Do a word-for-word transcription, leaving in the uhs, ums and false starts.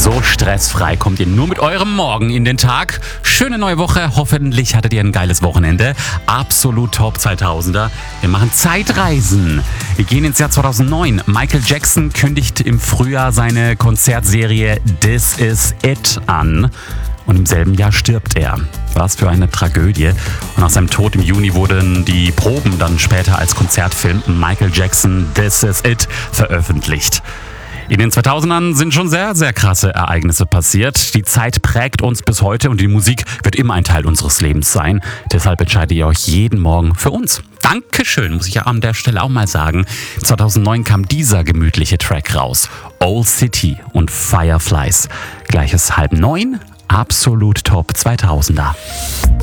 So stressfrei kommt ihr nur mit eurem Morgen in den Tag. Schöne neue Woche. Hoffentlich hattet ihr ein geiles Wochenende. Absolut Top zweitausender. Wir machen Zeitreisen. Wir gehen ins Jahr zweitausendneun. Michael Jackson kündigt im Frühjahr seine Konzertserie This Is It an. Und im selben Jahr stirbt er. Was für eine Tragödie. Und nach seinem Tod im Juni wurden die Proben dann später als Konzertfilm Michael Jackson This Is It veröffentlicht. In den zweitausendern sind schon sehr, sehr krasse Ereignisse passiert. Die Zeit prägt uns bis heute und die Musik wird immer ein Teil unseres Lebens sein. Deshalb entscheidet ihr euch jeden Morgen für uns. Dankeschön, muss ich ja an der Stelle auch mal sagen. zweitausendneun kam dieser gemütliche Track raus. Old City und Fireflies. Gleiches halb neun. Absolut Top zweitausender.